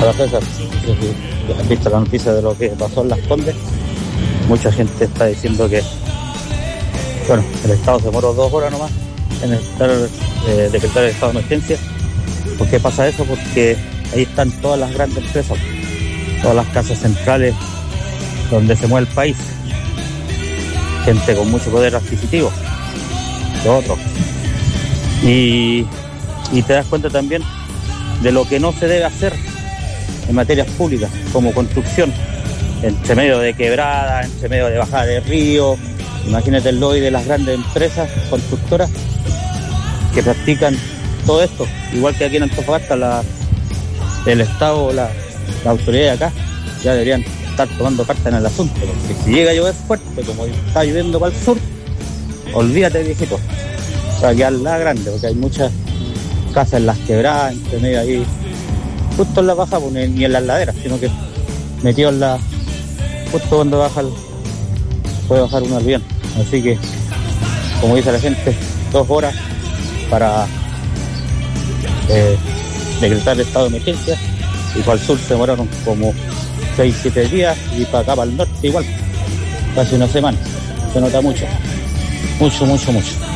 Hola César, no sé si has visto la noticia de lo que pasó en Las Condes. Mucha gente está diciendo que, bueno, el Estado se demoró 2 horas nomás en decretar el estado de emergencia. ¿Por qué pasa eso? Porque ahí están todas las grandes empresas, todas las casas centrales donde se mueve el país. Gente con mucho poder adquisitivo, lo otro. Y te das cuenta también de lo que no se debe hacer en materias públicas, como construcción, entre medio de quebradas, entre medio de bajada de río. Imagínate el lobby de las grandes empresas constructoras que practican todo esto, igual que aquí en Antofagasta. El Estado, la autoridad de acá ya deberían estar tomando carta en el asunto, porque si llega a llover fuerte, como está lloviendo para el sur, olvídate, viejito, va a quedar la grande, porque hay muchas casas en las quebradas, entre medio ahí, justo en la baja, pues, ni en las laderas, sino que metido en la, justo cuando baja puede bajar un avión. Así que, como dice la gente, 2 horas para decretar el estado de emergencia, y para el sur se demoraron como 6-7 días, y para acá, para el norte igual, casi una semana. Se nota mucho.